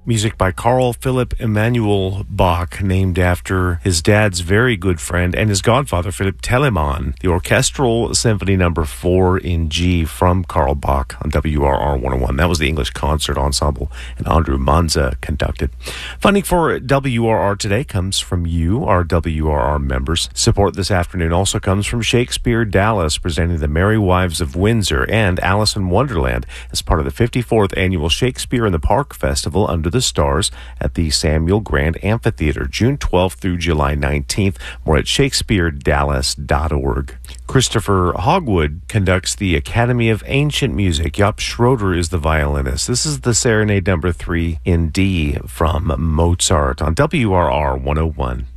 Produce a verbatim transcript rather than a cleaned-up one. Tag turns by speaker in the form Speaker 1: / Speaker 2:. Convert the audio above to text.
Speaker 1: Music by Carl Philipp Emanuel Bach, named after his dad's very good friend and his godfather, Philipp Telemann. The Orchestral Symphony Number four in G from Carl Bach on W R R one oh one. That was the English Concert Ensemble, and Andrew Manza conducted. Funding for W R R today comes from you, our W R R members. Support this afternoon also comes from Shakespeare Dallas, presenting The Merry Wives of Windsor and Alice in Wonderland as part of the fifty-fourth Annual Shakespeare in the Park Festival Under the Stars at the Samuel Grand Amphitheater, June twelfth through July nineteenth. More at shakespeare dallas dot org. Christopher Hogwood conducts the Academy of Ancient Music. Jaap Schroeder is the violinist. This is the Serenade Number three in D from Mozart on W R R one oh one.